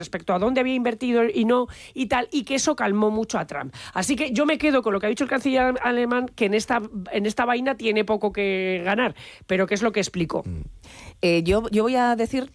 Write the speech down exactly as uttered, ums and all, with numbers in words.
respecto a dónde había invertido y no y tal, y que eso calmó mucho a Trump. Así que yo me quedo con lo que ha dicho el canciller alemán, que en esta, en esta vaina tiene poco que ganar, pero que es lo que explicó. Eh, yo, yo voy a decir